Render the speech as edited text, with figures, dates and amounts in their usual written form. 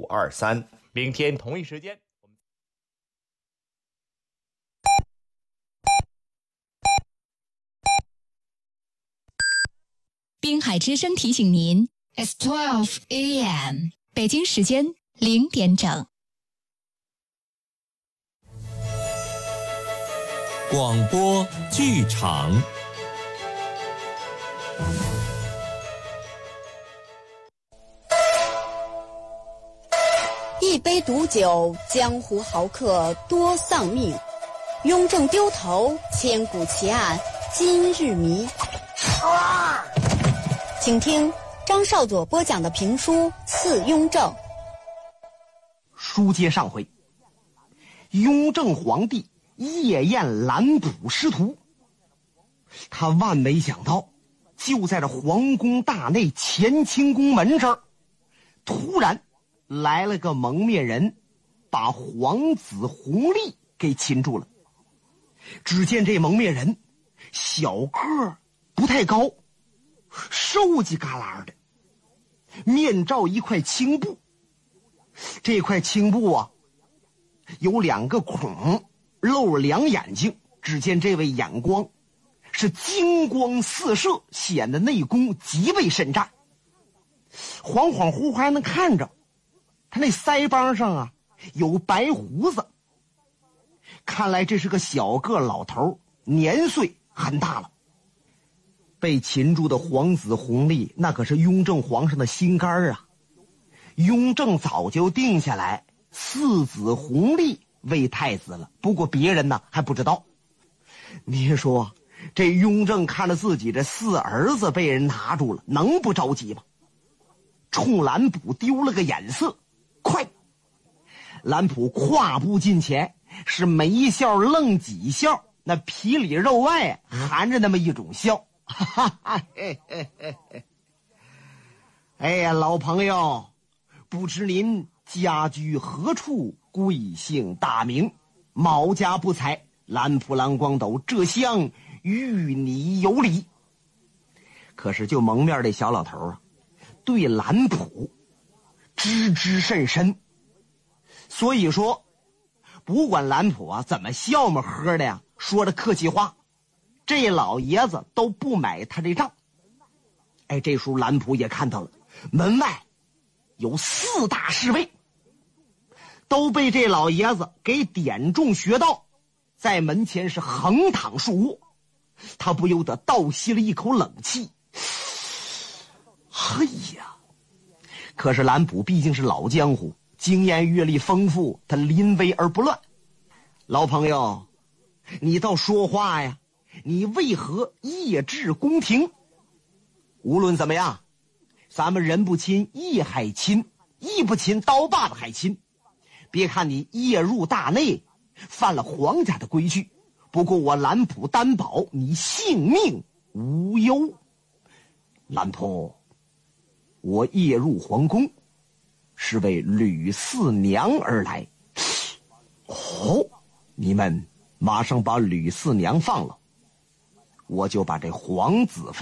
6523。明天同一时间。 滨海之声提醒您 ，It's 12 a.m. 北京时间0点整。 广播剧场。 一杯毒酒，江湖豪客多丧命；雍正丢头，千古奇案今日谜。请听张少佐播讲的评书《刺雍正》。 书接上回，雍正皇帝夜宴蓝普师徒，他万没想到，就在这皇宫大内乾清宫门这儿，突然来了个蒙面人，把皇子弘历给擒住了。只见这蒙面人小个儿，不太高，瘦叽旮旯的，面罩一块青布，这块青布啊有2个孔，露着2眼睛。只见这位眼光是金光四射，显得内功极为深湛。恍恍惚惚还能看着他那腮帮上啊有白胡子，看来这是个小个老头，年岁很大了。被擒住的皇子弘历那可是雍正皇上的心肝啊，雍正早就定下来4子弘历为太子了，不过别人呢还不知道。你说这雍正看着自己这4儿子被人拿住了，能不着急吗？冲蓝普丢了个眼色，快！蓝普跨步近前，是没笑愣几笑，那皮里肉外含着那么一种笑。哎呀，老朋友，不知您家居何处，贵姓大名？毛家不才，蓝普蓝光斗这厢与你有礼。可是就蒙面这小老头啊，对蓝普知之甚深，所以说不管蓝普啊怎么笑么呵的呀，说着客气话，这老爷子都不买他这账。哎，这时候蓝普也看到了门外有4大侍卫，都被这老爷子给点中穴道，在门前是横躺竖卧。他不由得倒吸了一口冷气。嘿呀，可是蓝普毕竟是老江湖，经验阅历丰富，他临危而不乱。老朋友，你倒说话呀，你为何夜至宫廷？无论怎么样，咱们人不亲义还亲，义不亲刀把子还亲。别看你夜入大内，犯了皇家的规矩，不过我蓝普担保你性命无忧。蓝普，我夜入皇宫是为吕四娘而来。哦，你们马上把吕四娘放了，我就把这皇子放